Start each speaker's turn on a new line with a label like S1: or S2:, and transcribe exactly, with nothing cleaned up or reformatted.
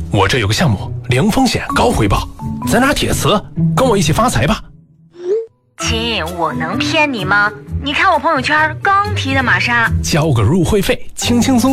S1: 我这有个项目，零风险高回报，咱俩铁磁，跟我一起发财吧。
S2: 亲，我能骗你吗？你看我朋友圈刚提的玛莎，
S1: 交个入会费，轻轻松